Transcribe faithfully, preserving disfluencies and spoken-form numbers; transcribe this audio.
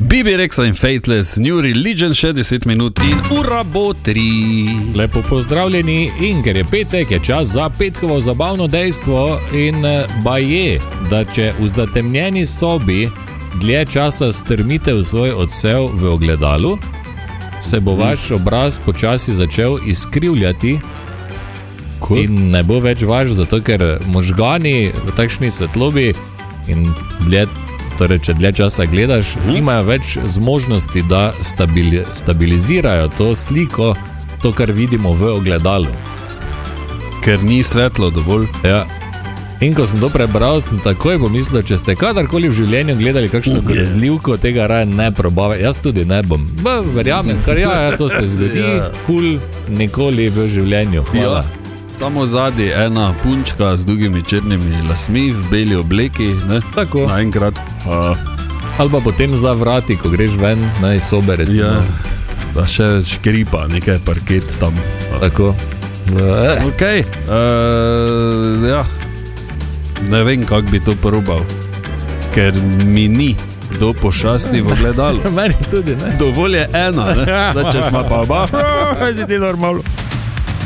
Bibi Rexa in Faithless, New Religion, še deset minut in ura bo tri. Lepo pozdravljeni, in ker je petek, je čas za petkovo zabavno dejstvo in baje, da če v zatemnjeni sobi dlje časa strmite v svoj odsev v ogledalu, se bo vaš obraz počasi začel izkrivljati cool. In ne bo več vaš, zato ker možgani v takšni svetlobi in dlje Torej, če dlje časa gledaš, hmm. imajo več zmožnosti, da stabili, stabilizirajo to sliko, to, kar vidimo v ogledalu. Ker ni svetlo dovolj. Ja. In ko sem to prebral, sem takoj pomislil, če ste kadarkoli v življenju gledali kakšno grozljivko, tega raje ne probave. Jaz tudi ne bom. Ba, verjamem, kar ja, ja, to se zgodi, kul, cool, nikoli v življenju. Hvala. Ja. Samo zadnji ena punčka z dolgimi črnimi lasmi v beli obleki, ne? Tako. Naenkrat. Uh. Ali pa potem za vrati, ko greš ven, naj sobe recimo. Ja, da še škripa, nekaj parket tam. Tako. Ok, uh, ja. Ne vem, kako bi to probal, ker mi ni do pošasti v ogledalu. Meni tudi, ne? Dovolj je ena, ne? Da če smo pa oba, si ti normalno.